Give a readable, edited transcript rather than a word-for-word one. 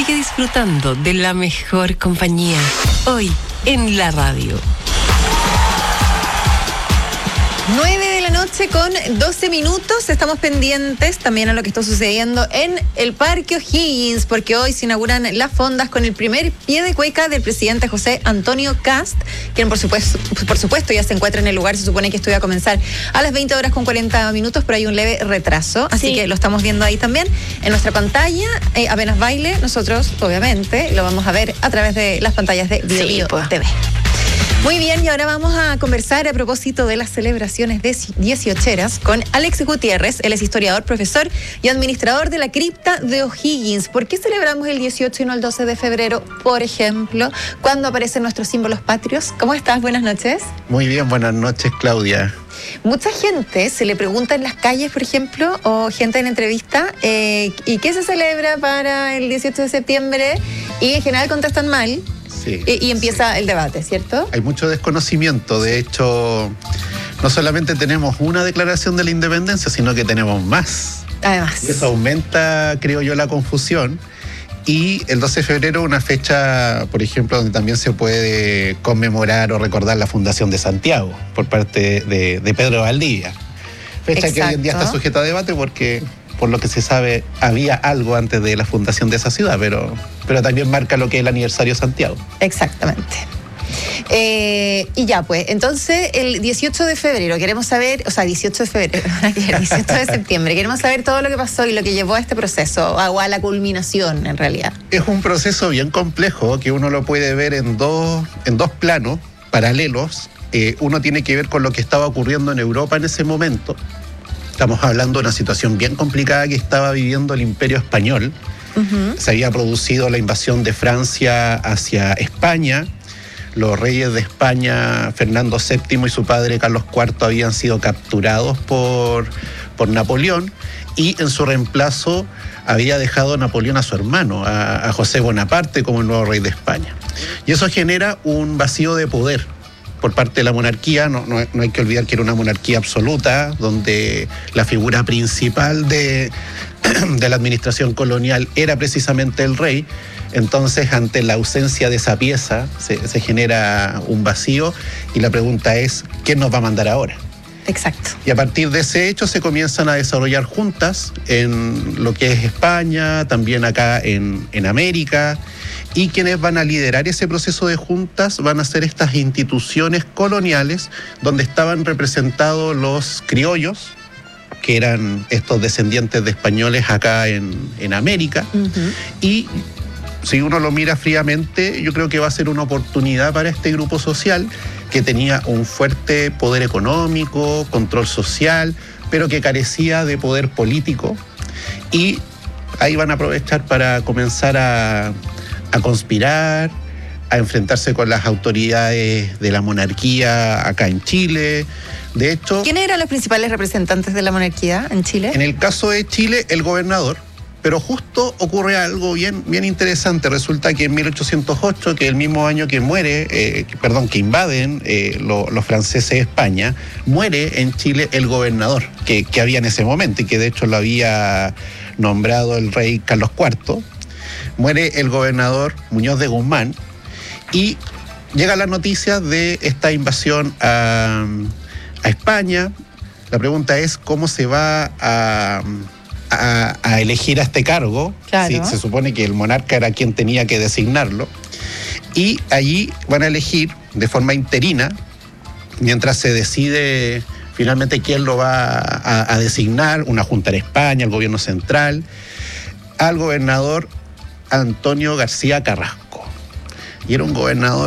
sigue disfrutando de la mejor compañía. Hoy en la radio. 9:00 con 12 minutos. Estamos pendientes también a lo que está sucediendo en el Parque O'Higgins, porque hoy se inauguran las fondas con el primer pie de cueca del presidente José Antonio Kast, quien por supuesto ya se encuentra en el lugar. Se supone que esto iba a comenzar a las 20:40, pero hay un leve retraso, así que lo estamos viendo ahí también en nuestra pantalla. Apenas baile, nosotros obviamente lo vamos a ver a través de las pantallas de Video TV. Muy bien, y ahora vamos a conversar a propósito de las celebraciones de 18eras con Alex Gutiérrez. Él es historiador, profesor y administrador de la cripta de O'Higgins. ¿Por qué celebramos el 18 y no el 12 de febrero, por ejemplo, cuando aparecen nuestros símbolos patrios? ¿Cómo estás? Buenas noches. Muy bien, buenas noches, Claudia. Mucha gente se le pregunta en las calles, por ejemplo, o gente en entrevista, ¿y qué se celebra para el 18 de septiembre? Y en general contestan mal. Sí, y empieza el debate, ¿cierto? Hay mucho desconocimiento. De hecho, no solamente tenemos una declaración de la independencia, sino que tenemos más. Además. Y eso aumenta, creo yo, la confusión. Y el 12 de febrero, una fecha, por ejemplo, donde también se puede conmemorar o recordar la fundación de Santiago por parte de Pedro Valdivia. Fecha que hoy en día está sujeta a debate porque, por lo que se sabe, había algo antes de la fundación de esa ciudad, pero también marca lo que es el aniversario de Santiago. Exactamente. Y ya, pues, entonces el 18 de febrero queremos saber, 18 de septiembre, queremos saber todo lo que pasó y lo que llevó a este proceso, o a la culminación, en realidad. Es un proceso bien complejo que uno lo puede ver en dos planos paralelos. Uno tiene que ver con lo que estaba ocurriendo en Europa en ese momento. Estamos hablando de una situación bien complicada que estaba viviendo el Imperio Español. Se había producido la invasión de Francia hacia España. Los reyes de España, Fernando VII y su padre Carlos IV, habían sido capturados por Napoleón, y en su reemplazo había dejado Napoleón a su hermano, a José Bonaparte, como el nuevo rey de España. Y eso genera un vacío de poder por parte de la monarquía. No hay que olvidar que era una monarquía absoluta, donde la figura principal de la administración colonial era precisamente el rey. Entonces, ante la ausencia de esa pieza, se genera un vacío, y la pregunta es, ¿quién nos va a mandar ahora? Exacto. Y a partir de ese hecho se comienzan a desarrollar juntas en lo que es España, también acá en América, y quienes van a liderar ese proceso de juntas van a ser estas instituciones coloniales donde estaban representados los criollos, que eran estos descendientes de españoles acá en América. Y si uno lo mira fríamente, yo creo que va a ser una oportunidad para este grupo social que tenía un fuerte poder económico, control social, pero que carecía de poder político. Y ahí van a aprovechar para comenzar a conspirar, a enfrentarse con las autoridades de la monarquía acá en Chile. De hecho, ¿quiénes eran los principales representantes de la monarquía en Chile? En el caso de Chile, el gobernador. Pero justo ocurre algo bien interesante. Resulta que en 1808, que es el mismo año que que invaden los franceses de España, muere en Chile el gobernador que había en ese momento, y que de hecho lo había nombrado el rey Carlos IV. Muere el gobernador Muñoz de Guzmán, y llega la noticia de esta invasión a España. La pregunta es cómo se va a elegir a este cargo. Claro. Sí, se supone que el monarca era quien tenía que designarlo, y allí van a elegir de forma interina, mientras se decide finalmente quién lo va a designar, una junta en España, el gobierno central, al gobernador Antonio García Carrasco. Y era un gobernador